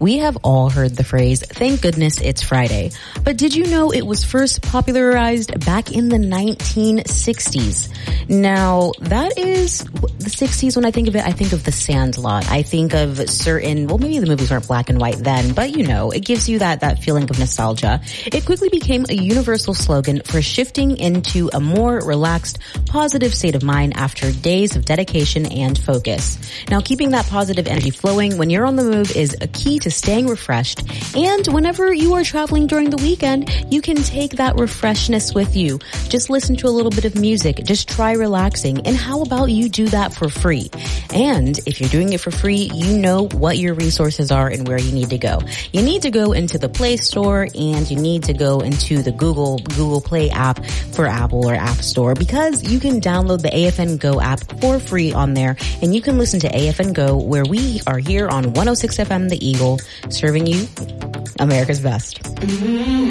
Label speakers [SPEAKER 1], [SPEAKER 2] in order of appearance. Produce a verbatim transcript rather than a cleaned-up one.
[SPEAKER 1] We have all heard the phrase, thank goodness it's Friday. But did you know it was first popularized back in the nineteen sixties? Now, that is the sixties. When I think of it, I think of The Sandlot. I think of certain, well, maybe the movies weren't black and white then, but you know, it gives you that, that feeling of nostalgia. It quickly became a universal slogan for shifting into a more relaxed, positive state of mind after days of dedication and focus. Now, keeping that positive energy flowing when you're on the move is a key to staying refreshed. And whenever you are traveling during the weekend, you can take that refreshness with you. Just listen to a little bit of music. Just try relaxing. And how about you do that for free? And if you're doing it for free, you know what your resources are and where you need to go. You need to go into the Play Store and you need to go into the Google Google Play app for Apple or App Store, because you can download the A F N Go app for free on there, and you can listen to A F N Go, where we are here on one oh six F M The Eagle, serving you America's best. Mm-hmm.